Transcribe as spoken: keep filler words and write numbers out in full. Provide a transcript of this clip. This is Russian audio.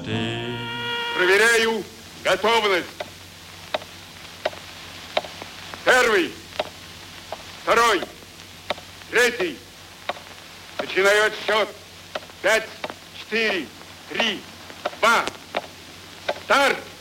ты. Проверяю готовность. Первый, второй, третий. Начинаю отсчет. Пять, четыре, три, два. Старт!